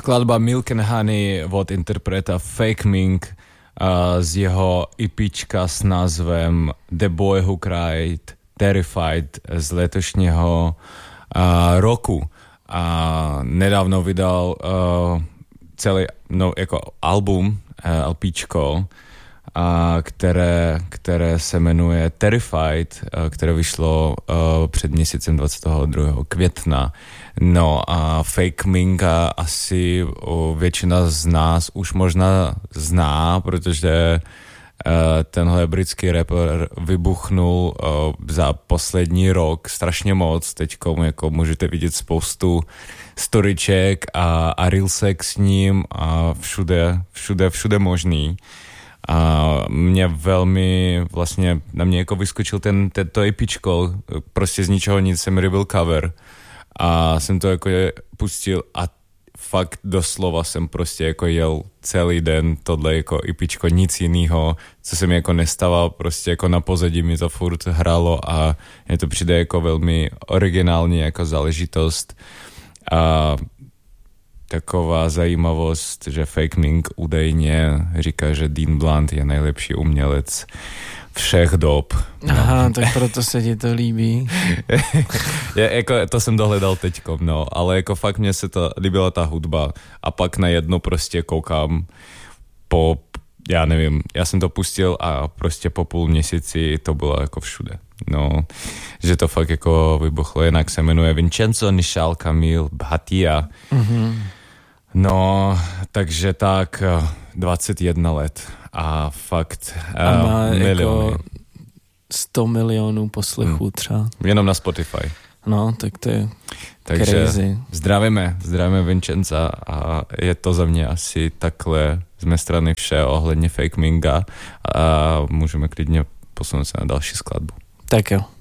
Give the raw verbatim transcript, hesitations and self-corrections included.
skladba Milk and Honey od interpreta Fake Mink uh, z jeho EPčka s názvem The Boy Who Cried Terrified z letošního uh, roku. A nedávno vydal uh, celý no, jako album, uh, LPčko, a které, které se jmenuje Terrified, které vyšlo uh, před měsícem dvacátého druhého května. No a Fake Minka asi uh, většina z nás už možná zná, protože uh, tenhle britský rapper vybuchnul uh, za poslední rok strašně moc. Teďko jako můžete vidět spoustu storyček a, a reelsek s ním a všude, všude, všude možný. A mě velmi vlastně, na mě jako vyskočil ten, tento EPčko, prostě z ničeho nic se mi líbil cover a jsem to jako pustil a fakt doslova jsem prostě jako jel celý den tohle jako EPčko, nic jinýho, co se mi jako nestávalo, prostě jako na pozadí mi to furt hrálo a mně to přijde jako velmi originální jako záležitost. A taková zajímavost, že Fake Mink údajně říká, že Dean Blunt je nejlepší umělec všech dob. Aha, no. Tak proto se ti to líbí. je, jako, to jsem dohledal teďkom, no, ale jako fakt mě se to líbila ta hudba a pak najednou prostě koukám po, já nevím, já jsem to pustil a prostě po půl měsíci to bylo jako všude. No, že to fakt jako vybuchlo, jinak se jmenuje Vincenzo Nishal Kamil Bhatia. Mm-hmm. No, takže tak dvacet jedna let a fakt a má uh, miliony. Jako sto milionů poslechů hmm. třeba. Jenom na Spotify. No, tak to je takže crazy. zdravíme, zdravíme Vincenza a je to za mě asi takhle z mé strany vše ohledně Fake Minga a můžeme klidně posunout se na další skladbu. Tak jo.